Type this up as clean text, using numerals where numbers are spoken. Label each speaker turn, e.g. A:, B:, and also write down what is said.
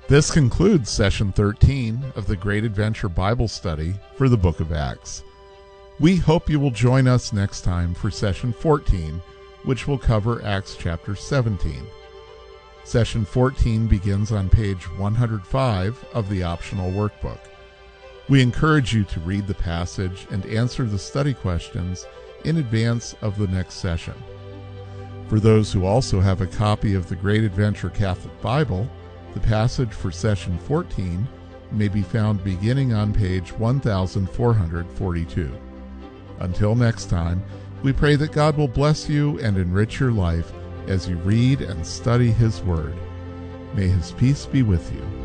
A: This concludes Session 13 of the Great Adventure Bible Study for the Book of Acts. We hope you will join us next time for Session 14, which will cover Acts chapter 17. Session 14 begins on page 105 of the optional workbook. We encourage you to read the passage and answer the study questions in advance of the next session. For those who also have a copy of the Great Adventure Catholic Bible, the passage for Session 14 may be found beginning on page 1442. Until next time, we pray that God will bless you and enrich your life as you read and study His Word. May His peace be with you.